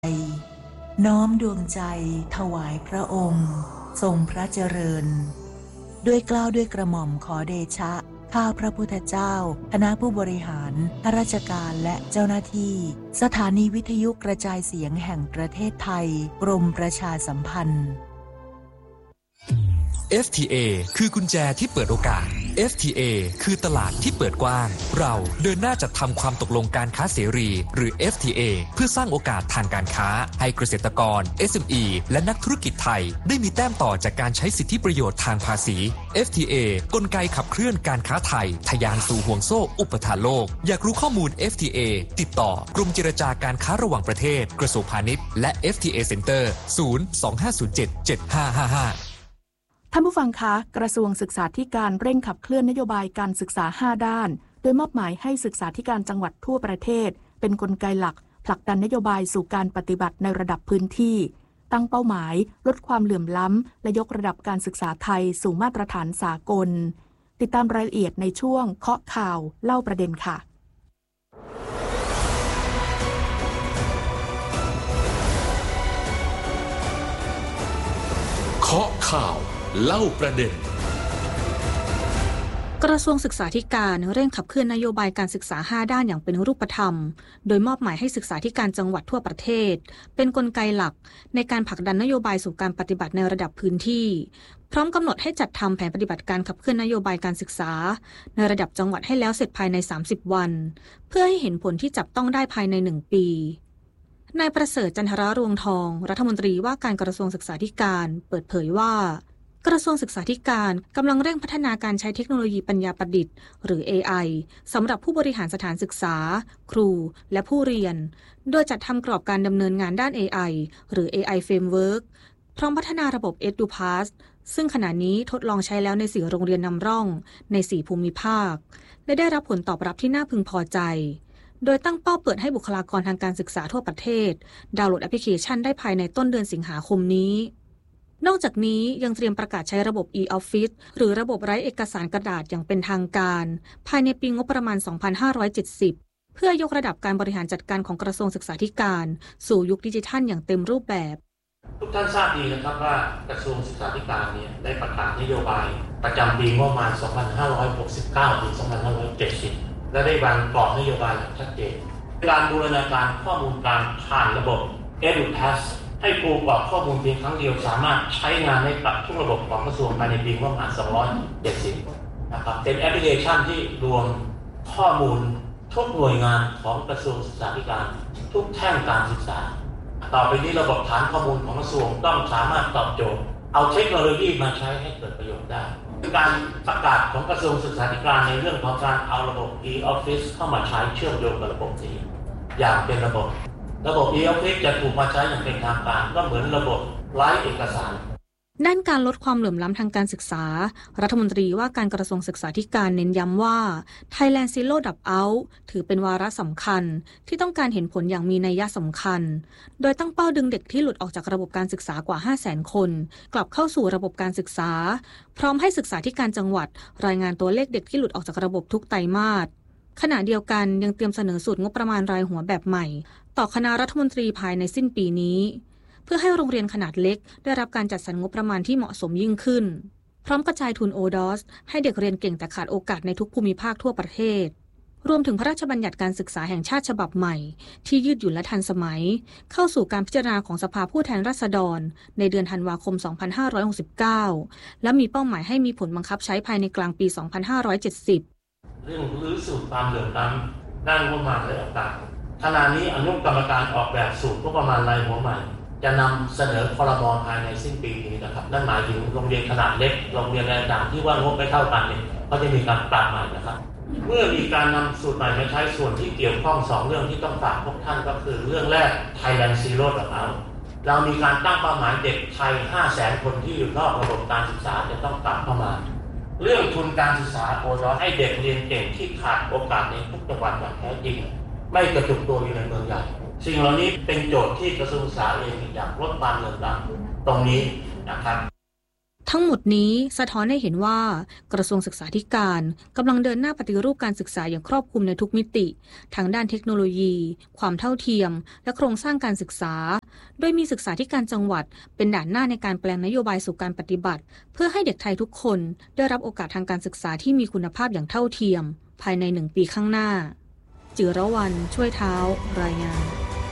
น้อมดวงใจถวายพระองค์ทรงพระเจริญด้วยเกล้าด้วยกระหม่อมขอเดชะข้าพระพุทธเจ้าคณะผู้บริหารข้าราชการและเจ้าหน้าที่สถานีวิทยุกระจายเสียงแห่งประเทศไทยกรมประชาสัมพันธ์ FTA คือกุญแจที่เปิดโอกาส FTA คือตลาดที่เปิดกว้างเราเดินหน้าจัดทำความตกลงการค้าเสรีหรือ FTA เพื่อสร้างโอกาสทางการค้าให้เกษตรกร SME และนักธุรกิจไทยได้มีแต้มต่อจากการใช้สิทธิประโยชน์ทางภาษี FTA กลไกขับเคลื่อนการค้าไทยทะยานสู่ห่วงโซ่อุปทานโลกอยากรู้ข้อมูล FTA ติดต่อกรมเจรจาการค้าระหว่างประเทศกระทรวงพาณิชย์และ FTA Center 025077555 ท่านผู้ฟังคะกระทรวงศึกษาธิการเร่งขับเคลื่อนนโยบายการศึกษา5ด้านโดยมอบหมายให้ศึกษาธิการจังหวัดทั่วประเทศเป็นกลไกหลักผลักดันนโยบายสู่การปฏิบัติในระดับพื้นที่ตั้งเป้าหมายลดความเหลื่อมล้ำและยกระดับการศึกษาไทยสู่มาตรฐานสากลติดตามรายละเอียดในช่วงเคาะข่าวเล่าประเด็นค่ะเคาะข่าวเล่าประเด็นกระทรวงศึกษาธิการเร่งขับเคลื่อนนโยบายการศึกษา5ด้านอย่างเป็นรูปธรรมโดยมอบหมายให้ศึกษาธิการจังหวัดทั่วประเทศเป็นกลไกหลักในการผลักดันนโยบายสู่การปฏิบัติในระดับพื้นที่พร้อมกำหนดให้จัดทำแผนปฏิบัติการขับเคลื่อนนโยบายการศึกษาในระดับจังหวัดให้แล้วเสร็จภายใน30วันเพื่อให้เห็นผลที่จับต้องได้ภายใน1ปีนายประเสริฐจันทรรวงทองรัฐมนตรีว่าการกระทรวงศึกษาธิการเปิดเผยว่ากระทรวงศึกษาธิการกำลังเร่งพัฒนาการใช้เทคโนโลยีปัญญาประดิษฐ์หรือ AI สำหรับผู้บริหารสถานศึกษาครูและผู้เรียนโดยจัดทำกรอบการดำเนินงานด้าน AI หรือ AI Framework พร้อมพัฒนาระบบ EduPass ซึ่งขณะนี้ทดลองใช้แล้วใน4โรงเรียนนำร่องใน4ภูมิภาคและได้รับผลตอบรับที่น่าพึงพอใจโดยตั้งเป้าเปิดให้บุคลากรทางการศึกษาทั่วประเทศดาวน์โหลดแอปพลิเคชันได้ภายในต้นเดือนสิงหาคมนี้นอกจากนี้ยังเตรียมประกาศใช้ระบบ e-office หรือระบบไร้เอกสารกระดาษอย่างเป็นทางการภายในปีงบประมาณ 2570 เพื่อยกระดับการบริหารจัดการของกระทรวงศึกษาธิการสู่ยุคดิจิทัลอย่างเต็มรูปแบบทุกท่านทราบดีนะครับว่ากระทรวงศึกษาธิการเนี่ยได้ประกาศนโยบายประจำปีงบประมาณ 2569 ถึง 2570 และได้วางกรอบนโยบายอย่างชัดเจนการบูรณาการข้อมูลกลางผ่านระบบ EduPassให้ครูกรอกข้อมูลเพียงครั้งเดียวสามารถใช้งานในปรับทุกระบบของกระทรวงภายในปีงบประมาณ 270 นะครับเป็นแอปพลิเคชันที่รวมข้อมูลทุกหน่วยงานของกระทรวงศึกษาธิการทุกแท่งการศึกษาต่อไปนี้ระบบฐานข้อมูลของกระทรวงต้องสามารถตอบโจทย์เอาเทคโนโลยีมาใช้ให้เกิดประโยชน์ได้การประกาศของกระทรวงศึกษาธิการในเรื่องของการเอาระบบ e-office เข้ามาใช้เชื่อมโยงกับระบบนี้อย่างเป็นระบบ e-office จะถูกมาใช้อย่างเป็นทางการก็เหมือนระบบไร้เอกสารด้านการลดความเหลื่อมล้ำทางการศึกษารัฐมนตรีว่าการกระทรวงศึกษาธิการเน้นย้ำว่า Thailand Zero Dropout ถือเป็นวาระสำคัญที่ต้องการเห็นผลอย่างมีนัยสำคัญโดยตั้งเป้าดึงเด็กที่หลุดออกจากระบบการศึกษากว่า 500,000 คนกลับเข้าสู่ระบบการศึกษาพร้อมให้ศึกษาธิการจังหวัดรายงานตัวเลขเด็กที่หลุดออกจากระบบทุกไตรมาสขณะเดียวกันยังเตรียมเสนอสูตรงบประมาณรายหัวแบบใหม่ต่อคณะรัฐมนตรีภายในสิ้นปีนี้เพื่อให้โรงเรียนขนาดเล็กได้รับการจัดสรรงบประมาณที่เหมาะสมยิ่งขึ้นพร้อมกระจายทุน ODOS ให้เด็กเรียนเก่งแต่ขาดโอกาสในทุกภูมิภาคทั่วประเทศรวมถึงพระราชบัญญัติการศึกษาแห่งชาติฉบับใหม่ที่ยืดหยุ่นและทันสมัยเข้าสู่การพิจารณาของสภาผู้แทนราษฎรในเดือนธันวาคม 2569 และมีเป้าหมายให้มีผลบังคับใช้ภายในกลางปี 2570 เรื่องรื้อสูตรความเหลื่อมล้ำด้านงบประมาณและต่างๆขณะนี้อนุกรรมการออกแบบสูตรงบประมาณรายหัวใหม่จะนำเสนอครม.ภายในสิ้นปีนี้นะครับนั่นหมายถึงโรงเรียนขนาดเล็กโรงเรียนอะไรต่างที่ว่างบไม่เท่ากันเนี่ยก็จะมีการปรับใหม่นะครับเมื่อมีการนำสูตรใหม่มาใช้ส่วนที่เกี่ยวข้อง2เรื่องที่ต้องฝากพวกท่านก็คือเรื่องแรก Thailand Zero Dropout เรามีการตั้งเป้าหมายเด็กไทย 500,000 คนที่อยู่นอกระบบการศึกษาจะต้องกลับเข้ามาเรื่องทุนการศึกษาโอดอให้เด็กเรียนเก่งที่ขาดโอกาสในทุกจังหวัดอย่างแท้จริงไม่กระจุกตัวอยู่ในเมืองใหญ่สิ่งเหล่านี้เป็นโจทย์ที่กระทรวงศึกษาเองอยากลดความเหลื่อมล้ำตรงนี้นะครับทั้งหมดนี้สะท้อนให้เห็นว่ากระทรวงศึกษาธิการกำลังเดินหน้าปฏิรูปการศึกษาอย่างครอบคลุมในทุกมิติทั้งด้านเทคโนโลยีความเท่าเทียมและโครงสร้างการศึกษาโดยมีศึกษาธิการจังหวัดเป็นด่านหน้าในการแปลงนโยบายสู่การปฏิบัติเพื่อให้เด็กไทยทุกคนได้รับโอกาสทางการศึกษาที่มีคุณภาพอย่างเท่าเทียมภายใน1 ปีข้างหน้าจิรวรรณช่วยเท้ารายงาน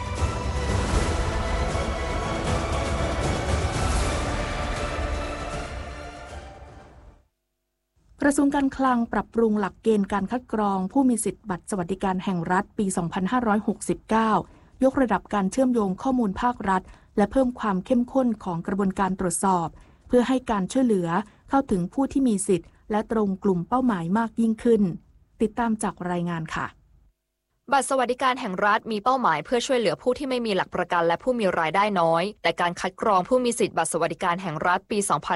กระทรวงการคลังปรับปรุงหลักเกณฑ์การคัดกรองผู้มีสิทธิบัตรสวัสดิการแห่งรัฐปี 2569 ยกระดับการเชื่อมโยงข้อมูลภาครัฐและเพิ่มความเข้มข้นของกระบวนการตรวจสอบเพื่อให้การช่วยเหลือเข้าถึงผู้ที่มีสิทธิ์และตรงกลุ่มเป้าหมายมากยิ่งขึ้นติดตามจากรายงานค่ะบัตรสวัสดิการแห่งรัฐมีเป้าหมายเพื่อช่วยเหลือผู้ที่ไม่มีหลักประกันและผู้มีรายได้น้อยแต่การคัดกรองผู้มีสิทธิบัตรสวัสดิการแห่งรัฐปี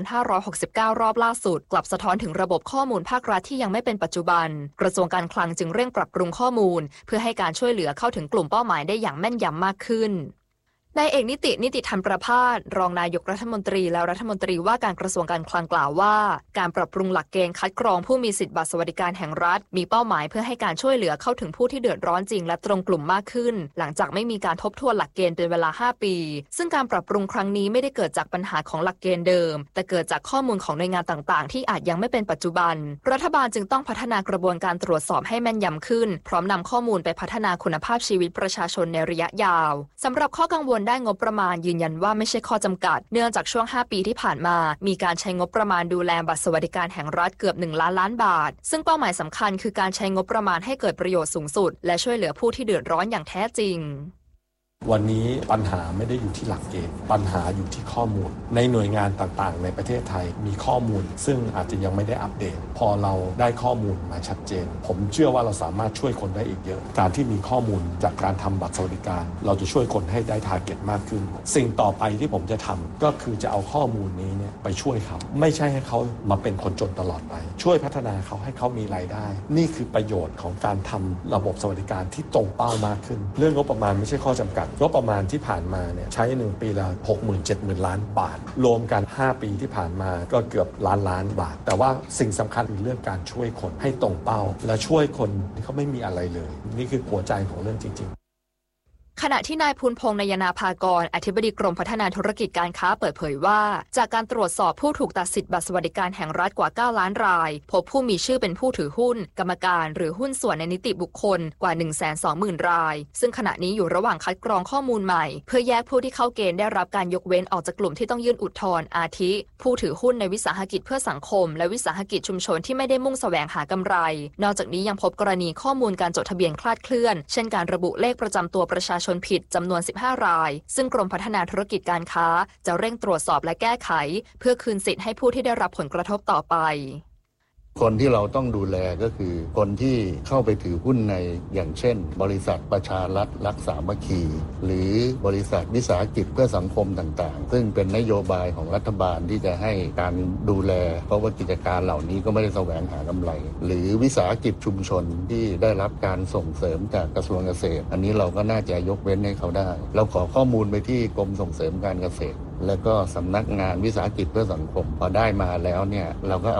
2569 รอบล่าสุดกลับสะท้อนถึงระบบข้อมูลภาครัฐที่ยังไม่เป็นปัจจุบันกระทรวงการคลังจึงเร่งปรับปรุงข้อมูลเพื่อให้การช่วยเหลือเข้าถึงกลุ่มเป้าหมายได้อย่างแม่นยำมากขึ้นนายเอกนิติธรรมประภาสรองนายกรัฐมนตรีและรัฐมนตรีว่าการกระทรวงการคลังกล่าวว่าการปรับปรุงหลักเกณฑ์คัดกรองผู้มีสิทธิบัตรสวัสดิการแห่งรัฐมีเป้าหมายเพื่อให้การช่วยเหลือเข้าถึงผู้ที่เดือดร้อนจริงและตรงกลุ่มมากขึ้นหลังจากไม่มีการทบทวนหลักเกณฑ์เป็นเวลา5 ปีซึ่งการปรับปรุงครั้งนี้ไม่ได้เกิดจากปัญหาของหลักเกณฑ์เดิมแต่เกิดจากข้อมูลของหน่วยงานต่างๆที่อาจยังไม่เป็นปัจจุบันรัฐบาลจึงต้องพัฒนากระบวนการตรวจสอบให้แม่นยำขึ้นพร้อมนำข้อมูลไปพัฒนาคุณภาพชีวิตประชาชนในระยะยาวสำหรับข้อกังวลด้านงบประมาณยืนยันว่าไม่ใช่ข้อจำกัดเนื่องจากช่วง5 ปีที่ผ่านมามีการใช้งบประมาณดูแลบัตรสวัสดิการแห่งรัฐเกือบ1 ล้านล้านบาทซึ่งเป้าหมายสำคัญคือการใช้งบประมาณให้เกิดประโยชน์สูงสุดและช่วยเหลือผู้ที่เดือดร้อนอย่างแท้จริงวันนี้ปัญหาไม่ได้อยู่ที่หลักเกณฑ์ปัญหาอยู่ที่ข้อมูลในหน่วยงานต่างๆในประเทศไทยมีข้อมูลซึ่งอาจจะยังไม่ได้อัปเดตพอเราได้ข้อมูลมาชัดเจนผมเชื่อว่าเราสามารถช่วยคนได้อีกเยอะการที่มีข้อมูลจากการทำบัตรสวัสดิการเราจะช่วยคนให้ได้ทาร์เก็ตมากขึ้นสิ่งต่อไปที่ผมจะทำก็คือจะเอาข้อมูลนี้เนี่ยไปช่วยเขาไม่ใช่ให้เขามาเป็นคนจนตลอดไปช่วยพัฒนาเขาให้เขามีรายได้นี่คือประโยชน์ของการทำระบบสวัสดิการที่ตรงเป้ามากขึ้นเรื่องงบประมาณไม่ใช่ข้อจำกัดงบประมาณที่ผ่านมาเนี่ยใช้1 ปีละ 60,000-70,000 ล้านบาทรวมกัน5 ปีที่ผ่านมาก็เกือบล้านบาทแต่ว่าสิ่งสำคัญคือเรื่องการช่วยคนให้ตรงเป้าและช่วยคนที่เขาไม่มีอะไรเลยนี่คือหัวใจของเรื่องจริงๆขณะที่นายภูลพงษ์นายนาภากรอธิบดีกรมพัฒนาธุรกิจการค้าเปิดเผยว่าจากการตรวจสอบผู้ถูกตัดสิทธิ์บัตรสวัสดิการแห่งรัฐกว่า9 ล้านรายพบผู้มีชื่อเป็นผู้ถือหุ้นกรรมการหรือหุ้นส่วนในนิติบุคคลกว่า 120,000 รายซึ่งขณะนี้อยู่ระหว่างคัดกรองข้อมูลใหม่เพื่อแยกผู้ที่เข้าเกณฑ์ได้รับการยกเว้นออกจากกลุ่มที่ต้องยื่นอุทธรณ์อาทิผู้ถือหุ้นในวิสาหกิจเพื่อสังคมและวิสาหกิจชุมชนที่ไม่ได้มุ่งแสวงหากำไรนอกจากนี้ยังพบกรณีข้อมูลการจดทะเบียนคลาดเคลื่อนเช่นการระบุเลขประจำตัวประชาชนผิดจำนวน15 รายซึ่งกรมพัฒนาธุรกิจการค้าจะเร่งตรวจสอบและแก้ไขเพื่อคืนสิทธิ์ให้ผู้ที่ได้รับผลกระทบต่อไปคนที่เราต้องดูแลก็คือคนที่เข้าไปถือหุ้นในอย่างเช่นบริษัทประชารัฐรักสามัคคีหรือบริษัทวิสาหกิจเพื่อสังคมต่างๆซึ่งเป็นนโยบายของรัฐบาลที่จะให้การดูแลเพราะว่ากิจการเหล่านี้ก็ไม่ได้แสวงหากำไรหรือวิสาหกิจชุมชนที่ได้รับการส่งเสริมจากกระทรวงเกษตรอันนี้เราก็น่าจะยกเว้นให้เขาได้เราขอข้อมูลไปที่กรมส่งเสริมการเกษตรแล้วก็สำนักงานวิสาหกิจเพื่อสังคมพอได้มาแล้วเนี่ยเราก็เอา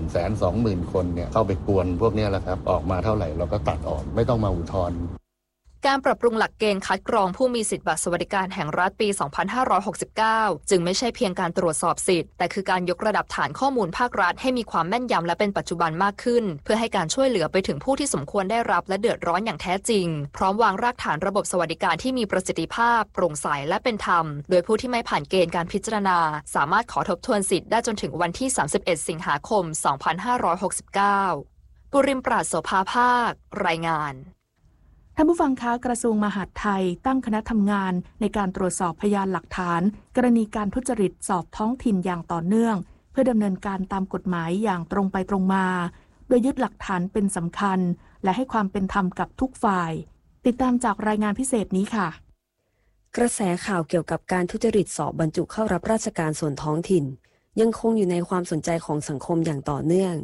120,000 คนเนี่ยเข้าไปกวนพวกนี้แหละครับออกมาเท่าไหร่เราก็ตัดออกไม่ต้องมาอุทธรณ์การปรับปรุงหลักเกณฑ์คัดกรองผู้มีสิทธิบัตรสวัสดิการแห่งรัฐปี 2569 จึงไม่ใช่เพียงการตรวจสอบสิทธิ์แต่คือการยกระดับฐานข้อมูลภาครัฐให้มีความแม่นยำและเป็นปัจจุบันมากขึ้นเพื่อให้การช่วยเหลือไปถึงผู้ที่สมควรได้รับและเดือดร้อนอย่างแท้จริงพร้อมวางรากฐานระบบสวัสดิการที่มีประสิทธิภาพโปร่งใสและเป็นธรรมโดยผู้ที่ไม่ผ่านเกณฑ์การพิจารณาสามารถขอทบทวนสิทธิ์ได้จนถึงวันที่ 31 สิงหาคม 2569 ปุริมปราศโสภาภาครายงานท่านผู้ฟังคะกระทรวงมหาดไทยตั้งคณะทำงานในการตรวจสอบพยานหลักฐานกรณีการทุจริตสอบท้องถิ่นอย่างต่อเนื่องเพื่อดำเนินการตามกฎหมายอย่างตรงไปตรงมาโดยยึดหลักฐานเป็นสำคัญและให้ความเป็นธรรมกับทุกฝ่ายติดตามจากรายงานพิเศษนี้ค่ะกระแสข่าวเกี่ยวกับการทุจริตสอบบรรจุเข้ารับราชการส่วนท้องถิ่นยังคงอยู่ในความสนใจของสังคมอย่างต่อเนื่อง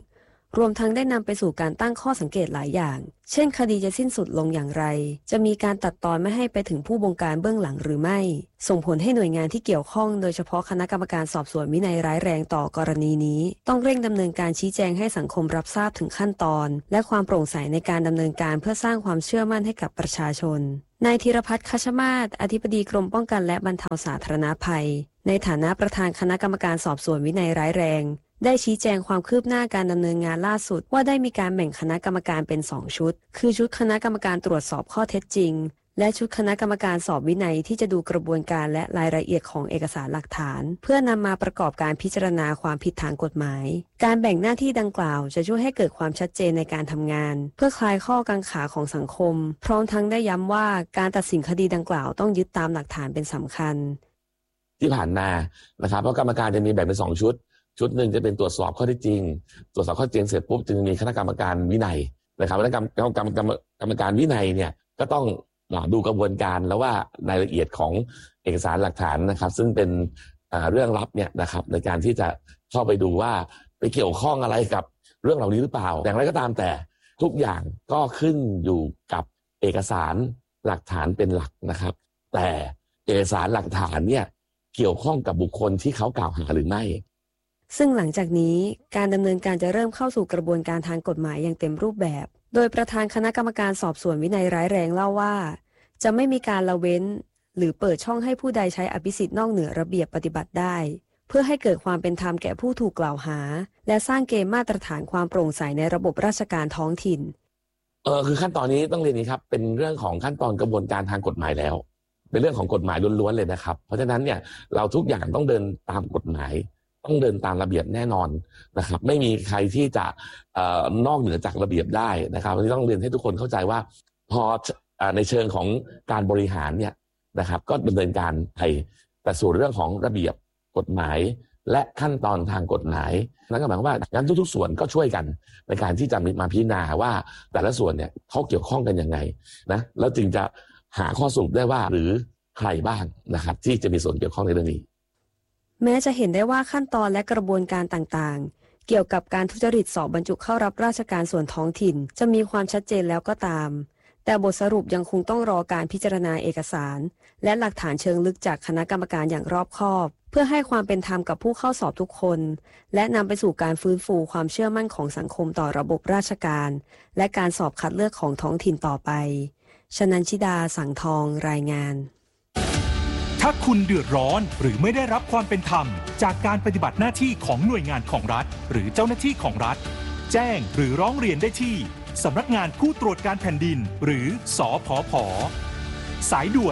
รวมทั้งได้นำไปสู่การตั้งข้อสังเกตหลายอย่างเช่นคดีจะสิ้นสุดลงอย่างไรจะมีการตัดตอนไม่ให้ไปถึงผู้บงการเบื้องหลังหรือไม่ส่งผลให้หน่วยงานที่เกี่ยวข้องโดยเฉพาะคณะกรรมการสอบสวนวินัยร้ายแรงต่อกรณีนี้ต้องเร่งดำเนินการชี้แจงให้สังคมรับทราบถึงขั้นตอนและความโปร่งใสในการดำเนินการเพื่อสร้างความเชื่อมั่นให้กับประชาชนนายธีรพัฒน์ คัชมาศอธิบดีกรมป้องกันและบรรเทาสาธารณภัยในฐานะประธานคณะกรรมการสอบสวนวินัยร้ายแรงได้ชี้แจงความคืบหน้าการดำเนินงานล่าสุดว่าได้มีการแบ่งคณะกรรมการเป็น2ชุดคือชุดคณะกรรมการตรวจสอบข้อเท็จจริงและชุดคณะกรรมการสอบวินัยที่จะดูกระบวนการและรายละเอียดของเอกสารหลักฐานเพื่อนำมาประกอบการพิจารณาความผิดทางกฎหมายการแบ่งหน้าที่ดังกล่าวจะช่วยให้เกิดความชัดเจนในการทำงานเพื่อคลายข้อกังขาของสังคมพร้อมทั้งได้ย้ำว่าการตัดสินคดีดังกล่าวต้องยึดตามหลักฐานเป็นสำคัญที่ผ่านมานะครับเพราะกรรมการจะมีแบ่งเป็น2ชุดหนึ่งจะเป็นตรวจสอบข้อเท็จจริงตรวจสอบข้อเท็จจริงเสร็จปุ๊บจึงมีคณะกรรมการวินัยนะครับคณะกรรมการวินัยเนี่ยก็ต้องดูกระบวนการแล้วว่ารายละเอียดของเอกสารหลักฐานนะครับซึ่งเป็นเรื่องลับเนี่ยนะครับในการที่จะเข้าไปดูว่าไปเกี่ยวข้องอะไรกับเรื่องเหล่านี้หรือเปล่าอย่างไรก็ตามแต่ทุกอย่างก็ขึ้นอยู่กับเอกสารหลักฐานเป็นหลักนะครับแต่เอกสารหลักฐานเนี่ยเกี่ยวข้องกับบุคคลที่เขากล่าวหาหรือไม่ซึ่งหลังจากนี้การดำเนินการจะเริ่มเข้าสู่กระบวนการทางกฎหมายอย่างเต็มรูปแบบโดยประธานคณะกรรมการสอบสวนวินัยร้ายแรงเล่าว่าจะไม่มีการละเว้นหรือเปิดช่องให้ผู้ใดใช้อภิสิทธิ์นอกเหนือระเบียบปฏิบัติได้เพื่อให้เกิดความเป็นธรรมแก่ผู้ถูกกล่าวหาและสร้างเกณฑ์มาตรฐานความโปร่งใสในระบบราชการท้องถิ่นคือขั้นตอนนี้ต้องเรียนนี้ครับเป็นเรื่องของขั้นตอนกระบวนการทางกฎหมายแล้วเป็นเรื่องของกฎหมายล้วนๆเลยนะครับเพราะฉะนั้นเนี่ยเราทุกอย่างต้องเดินตามกฎหมายต้องเดินตามระเบียบแน่นอนนะครับไม่มีใครที่จะนอกเหนือจากระเบียบได้นะครับวันนี้ต้องเรียนให้ทุกคนเข้าใจว่าพอในเชิงของการบริหารเนี่ยนะครับก็ดำเนินการไปแต่ส่วนเรื่องของระเบียบกฎหมายและขั้นตอนทางกฎหมายนั่นก็หมายความว่างั้นทุกๆส่วนก็ช่วยกันในการที่จะมาพิจารณาว่าแต่ละส่วนเนี่ยเขาเกี่ยวข้องกันยังไงนะแล้วจึงจะหาข้อสรุปได้ว่าหรือใครบ้างนะครับที่จะมีส่วนเกี่ยวข้องในเรื่องนี้แม้จะเห็นได้ว่าขั้นตอนและกระบวนการต่างๆเกี่ยวกับการทุจริตสอบบรรจุเข้ารับราชการส่วนท้องถิ่นจะมีความชัดเจนแล้วก็ตามแต่บทสรุปยังคงต้องรอการพิจารณาเอกสารและหลักฐานเชิงลึกจากคณะกรรมการอย่างรอบคอบเพื่อให้ความเป็นธรรมกับผู้เข้าสอบทุกคนและนำไปสู่การฟื้นฟูความเชื่อมั่นของสังคมต่อระบบราชการและการสอบคัดเลือกของท้องถิ่นต่อไปชนันชิดาสังทองรายงานถ้าคุณเดือดร้อนหรือไม่ได้รับความเป็นธรรมจากการปฏิบัติหน้าที่ของหน่วยงานของรัฐหรือเจ้าหน้าที่ของรัฐแจ้งหรือร้องเรียนได้ที่สำนักงานผู้ตรวจการแผ่นดินหรือสผผ.สายด่วน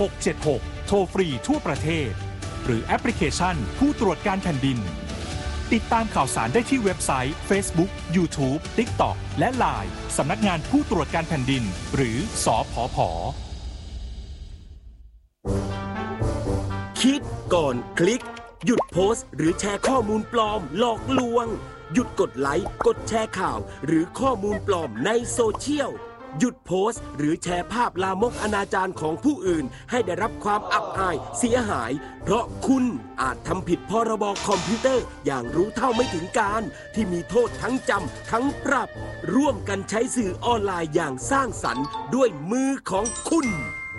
1676โทรฟรีทั่วประเทศหรือแอปพลิเคชันผู้ตรวจการแผ่นดินติดตามข่าวสารได้ที่เว็บไซต์ Facebook YouTube TikTok และ LINE สำนักงานผู้ตรวจการแผ่นดินหรือสผผ. คิดก่อนคลิกหยุดโพสต์หรือแชร์ข้อมูลปลอมหลอกลวงหยุดกดไลค์กดแชร์ข่าวหรือข้อมูลปลอมในโซเชียลหยุดโพสต์หรือแชร์ภาพลามกอนาจารของผู้อื่นให้ได้รับความอับอายเสียหายเพราะคุณอาจทำผิดพรบคอมพิวเตอร์อย่างรู้เท่าไม่ถึงการที่มีโทษทั้งจำทั้งปรับร่วมกันใช้สื่อออนไลน์อย่างสร้างสรรค์ด้วยมือของคุณ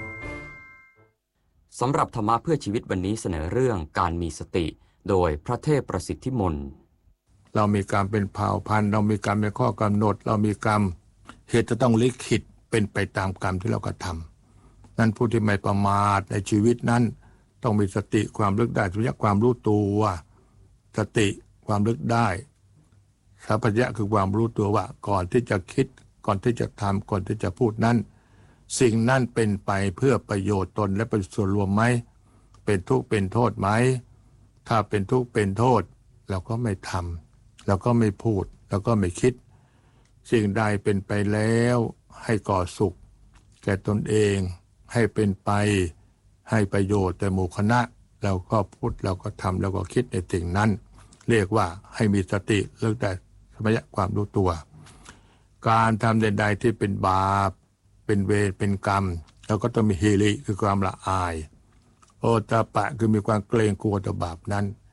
สำหรับธรรมะเพื่อชีวิตวันนี้เสนอเรื่องการมีสติโดยพระเทพประสิทธิมนต์เรามีกรรมเป็นเผ่าพันธุ์เรามีกรรมเป็นข้อกำหนดเรามีกรรมเหตุจะต้องลิขิตเป็นไปตามกรรมที่เรากระทำนั้นผู้ที่ไม่ประมาทในชีวิตนั้นต้องมีสติความลึกได้สัมปชัญญะความรู้ตัวสติความลึกได้สัมปชัญญะคือความรู้ตัวว่าก่อนที่จะคิดก่อนที่จะทำก่อนที่จะพูดนั้นสิ่งนั้นเป็นไปเพื่อประโยชน์ตนและประโยชน์ส่วนรวมไหมเป็นทุกข์เป็นโทษไหมถ้าเป็นทุกข์เป็นโทษเราก็ไม่ทำเราก็ไม่พูดเราก็ไม่คิดสิ่งใดเป็นไปแล้วให้ก่อสุขแก่ตนเองให้เป็นไปให้ประโยชน์แต่หมู่คณะเราก็พูดเราก็ทำเราก็คิดในสิ่งนั้นเรียกว่าให้มีสติเลิกได้สัมปชัญญะความรู้ตัวการทำใดๆที่เป็นบาปเป็นเวรเป็นกรรมแล้วก็ต้องมีฮิริคือความละอายโอตปะคือมีความเกรงกลัวต่อบาปนั้น